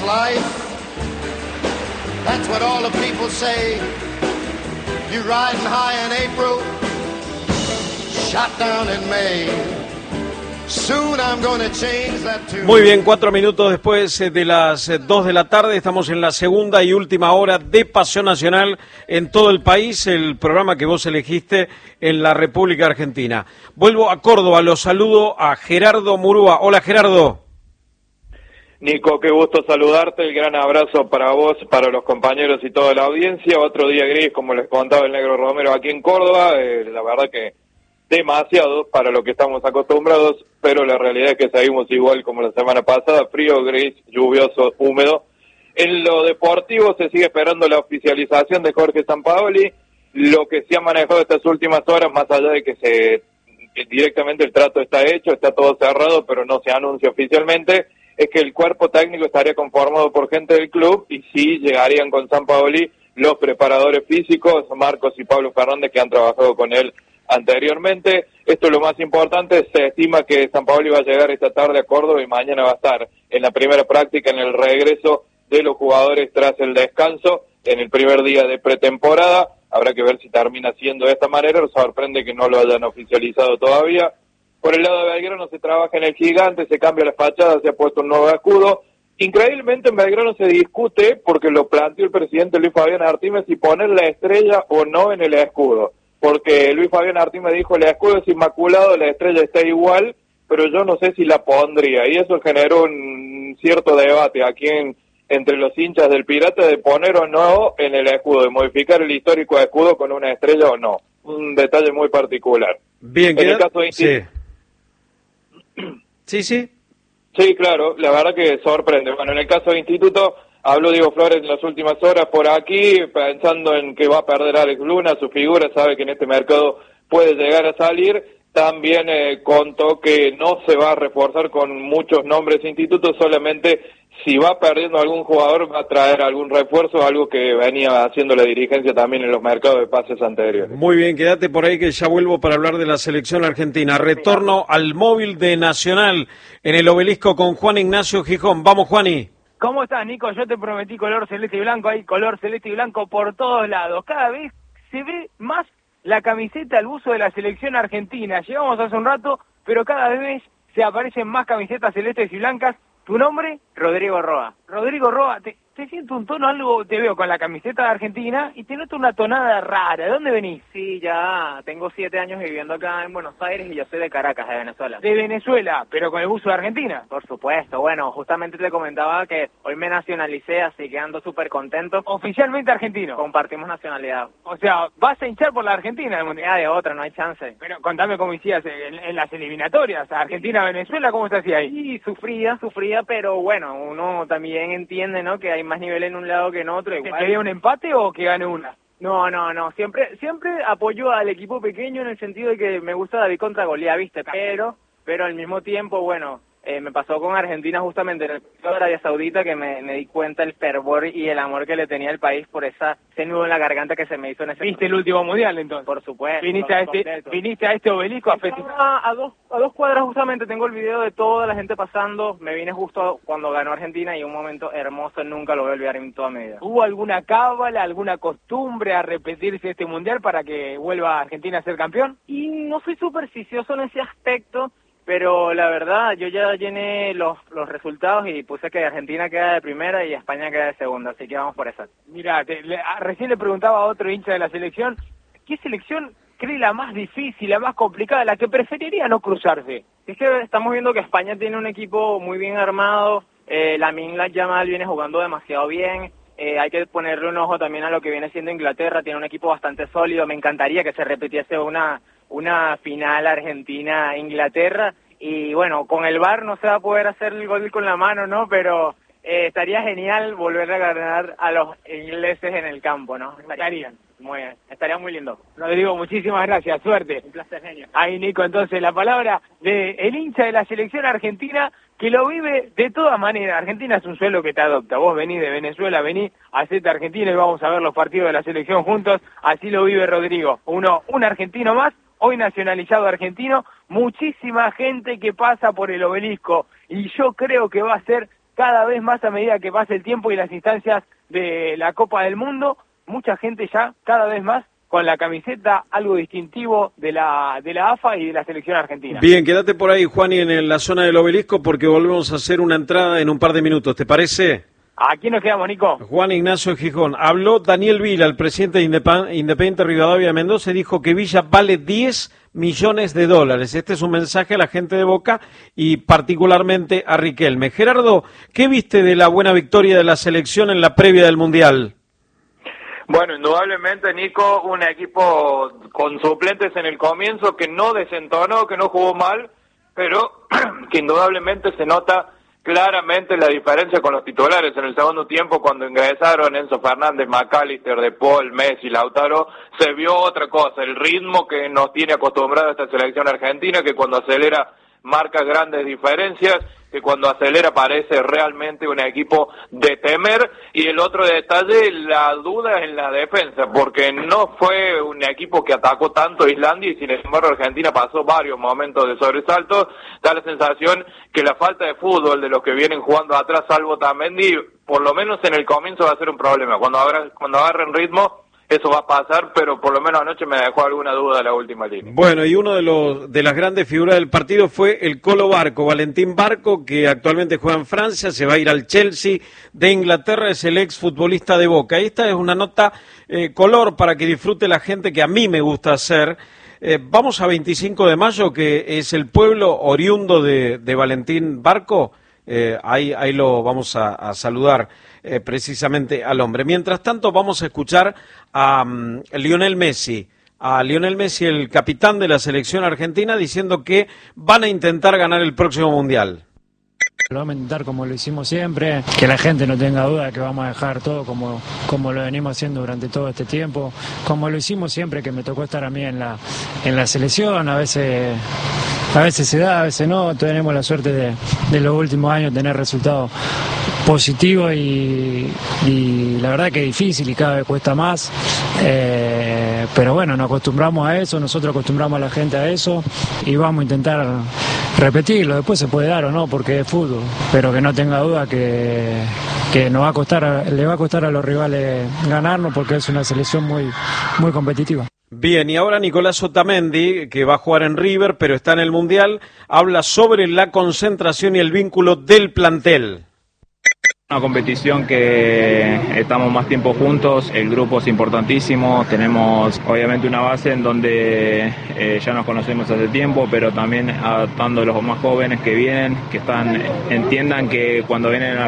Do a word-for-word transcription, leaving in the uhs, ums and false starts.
life. That's what all the people say. You riding high in April, shot down in May. Soon I'm gonna change that tune. Muy bien, cuatro minutos después de las dos de la tarde, estamos en la segunda y última hora de Pasión Nacional en todo el país, el programa que vos elegiste en la República Argentina. Vuelvo a Córdoba, los saludo a Gerardo Murúa. Hola, Gerardo. Nico, qué gusto saludarte, el gran abrazo para vos, para los compañeros y toda la audiencia. Otro día gris, como les contaba el Negro Romero aquí en Córdoba, eh, la verdad que demasiado para lo que estamos acostumbrados, pero la realidad es que seguimos igual como la semana pasada, frío, gris, lluvioso, húmedo. En lo deportivo se sigue esperando la oficialización de Jorge Sampaoli. Lo que se ha manejado estas últimas horas, más allá de que se que directamente el trato está hecho, está todo cerrado, pero no se anuncia oficialmente, es que el cuerpo técnico estaría conformado por gente del club y sí llegarían con Sampaoli los preparadores físicos, Marcos y Pablo Fernández, que han trabajado con él anteriormente. Esto es lo más importante, se estima que Sampaoli va a llegar esta tarde a Córdoba y mañana va a estar en la primera práctica, en el regreso de los jugadores tras el descanso, en el primer día de pretemporada. Habrá que ver si termina siendo de esta manera, nos sorprende que no lo hayan oficializado todavía. Por el lado de Belgrano se trabaja en el Gigante, se cambia la fachada, se ha puesto un nuevo escudo. Increíblemente en Belgrano se discute, porque lo planteó el presidente Luis Fabián Artimes, si poner la estrella o no en el escudo. Porque Luis Fabián Artimes dijo, el escudo es inmaculado, la estrella está igual, pero yo no sé si la pondría. Y eso generó un cierto debate aquí en, entre los hinchas del Pirata de poner o no en el escudo, de modificar el histórico escudo con una estrella o no. Un detalle muy particular. Bien, en el caso de sí. Sí, sí. Sí, claro, la verdad que sorprende. Bueno, en el caso de Instituto, habló Diego Flores en las últimas horas por aquí, pensando en que va a perder a Alex Luna, su figura, sabe que en este mercado puede llegar a salir. También eh, contó que no se va a reforzar con muchos nombres Instituto, solamente si va perdiendo algún jugador va a traer algún refuerzo, algo que venía haciendo la dirigencia también en los mercados de pases anteriores. Muy bien, quédate por ahí que ya vuelvo para hablar de la selección argentina. Retorno al móvil de Nacional en el Obelisco con Juan Ignacio Gijón. Vamos, Juani. ¿Cómo estás, Nico? Yo te prometí color celeste y blanco, hay color celeste y blanco por todos lados. Cada vez se ve más la camiseta, el buzo de la selección argentina. Llegamos hace un rato, pero cada vez se aparecen más camisetas celestes y blancas. ¿Tu nombre? Rodrigo Roa. Rodrigo Roa, te, te siento un tono algo, te veo con la camiseta de Argentina y te noto una tonada rara. ¿De dónde venís? Sí, ya tengo siete años viviendo acá en Buenos Aires y yo soy de Caracas, de Venezuela. De Venezuela, pero con el buzo de Argentina. Por supuesto, bueno, justamente te comentaba que hoy me nacionalicé, así que ando súper contento. Oficialmente argentino. Compartimos nacionalidad. O sea, vas a hinchar por la Argentina. Ya de otra, no hay chance. Pero contame cómo hicías en, en las eliminatorias, Argentina-Venezuela, ¿cómo se hacía ahí? Sí, sufría, sufría, pero bueno, uno también entiende, ¿no?, que hay más nivel en un lado que en otro. ¿Te quería un empate o que gane una? No, no, no, siempre siempre apoyo al equipo pequeño en el sentido de que me gusta David contra Goliat, ¿viste? Pero, pero al mismo tiempo, bueno, eh, me pasó con Argentina justamente en el partido de Arabia Saudita que me, me di cuenta el fervor y el amor que le tenía el país por esa, ese nudo en la garganta que se me hizo en ese... ¿Viste el último mundial entonces? Por supuesto. ¿Viniste a este, viniste a este obelisco a festejar? A, a, dos, a dos cuadras justamente tengo el video de toda la gente pasando, me vine justo cuando ganó Argentina y un momento hermoso, nunca lo voy a olvidar en toda mi vida. ¿Hubo alguna cábala, alguna costumbre a repetirse este mundial para que vuelva Argentina a ser campeón? Y no soy supersticioso en ese aspecto, pero la verdad, yo ya llené los los resultados y puse que Argentina queda de primera y España queda de segunda, así que vamos por esa. Mira, recién le preguntaba a otro hincha de la selección, ¿qué selección cree la más difícil, la más complicada, la que preferiría no cruzarse? Es que estamos viendo que España tiene un equipo muy bien armado, eh, Lamine Yamal viene jugando demasiado bien, eh, hay que ponerle un ojo también a lo que viene siendo Inglaterra, tiene un equipo bastante sólido, me encantaría que se repitiese una... una final Argentina-Inglaterra, y bueno, con el V A R no se va a poder hacer el gol con la mano, ¿no? Pero eh, estaría genial volver a ganar a los ingleses en el campo, ¿no? Estarían. Muy bien, estaría muy lindo. Rodrigo, muchísimas gracias, suerte. Un placer, genio. Ahí, Nico, entonces la palabra de el hincha de la selección argentina que lo vive de todas maneras. Argentina es un suelo que te adopta. Vos venís de Venezuela, venís a hacerte Argentina y vamos a ver los partidos de la selección juntos. Así lo vive Rodrigo. Uno, un argentino más, hoy nacionalizado argentino. Muchísima gente que pasa por el obelisco y yo creo que va a ser cada vez más a medida que pase el tiempo y las instancias de la Copa del Mundo, mucha gente ya cada vez más con la camiseta, algo distintivo de la de la A F A y de la selección argentina. Bien, quédate por ahí, Juani, en la zona del obelisco, porque volvemos a hacer una entrada en un par de minutos, ¿te parece? ¿A quién nos quedamos, Nico? Juan Ignacio Gijón. Habló Daniel Vila, el presidente de Independiente Rivadavia de Mendoza, y dijo que Villa vale diez millones de dólares. Este es un mensaje a la gente de Boca y particularmente a Riquelme. Gerardo, ¿qué viste de la buena victoria de la selección en la previa del Mundial? Bueno, indudablemente, Nico, un equipo con suplentes en el comienzo que no desentonó, que no jugó mal, pero que indudablemente se nota claramente la diferencia con los titulares en el segundo tiempo. Cuando ingresaron Enzo Fernández, McAllister, De Paul, Messi, Lautaro, se vio otra cosa, el ritmo que nos tiene acostumbrado esta selección argentina, que cuando acelera marca grandes diferencias, que cuando acelera parece realmente un equipo de temer. Y el otro detalle, la duda en la defensa, porque no fue un equipo que atacó tanto a Islandia y sin embargo Argentina pasó varios momentos de sobresalto. Da la sensación que la falta de fútbol de los que vienen jugando atrás, salvo Tamendi, por lo menos en el comienzo va a ser un problema. Cuando agarren, cuando agarren ritmo, eso va a pasar, pero por lo menos anoche me dejó alguna duda la última línea. Bueno, y uno de los de las grandes figuras del partido fue el Colo Barco, Valentín Barco, que actualmente juega en Francia, se va a ir al Chelsea de Inglaterra, es el ex futbolista de Boca. Esta es una nota eh, color para que disfrute la gente, que a mí me gusta hacer. Eh, vamos a veinticinco de mayo, que es el pueblo oriundo de, de Valentín Barco. Eh, ahí, ahí lo vamos a, a saludar eh, precisamente al hombre. Mientras tanto, vamos a escuchar a um, Lionel Messi, a Lionel Messi, el capitán de la selección argentina, diciendo que van a intentar ganar el próximo Mundial. Lo vamos a intentar como lo hicimos siempre, que la gente no tenga duda de que vamos a dejar todo como, como lo venimos haciendo durante todo este tiempo, como lo hicimos siempre que me tocó estar a mí en la, en la selección. A veces, a veces se da, a veces no, tenemos la suerte de, de los últimos años tener resultados positivos y, y la verdad que es difícil y cada vez cuesta más, eh, pero bueno, nos acostumbramos a eso, nosotros acostumbramos a la gente a eso y vamos a intentar repetirlo. Después se puede dar o no porque es fútbol, pero que no tenga duda que, que nos va a costar, le va a costar a los rivales ganarnos porque es una selección muy, muy competitiva. Bien, y ahora Nicolás Otamendi, que va a jugar en River, pero está en el Mundial, habla sobre la concentración y el vínculo del plantel. Una competición que estamos más tiempo juntos, el grupo es importantísimo, tenemos obviamente una base en donde eh, ya nos conocemos hace tiempo, pero también adaptando a los más jóvenes que vienen, que están entiendan que cuando vienen a